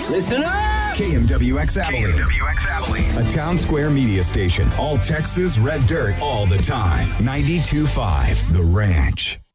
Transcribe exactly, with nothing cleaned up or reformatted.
Listen up! K M W X Abilene. K M W X Abilene. A Town Square media station. All Texas Red Dirt all the time. ninety-two point five The Ranch.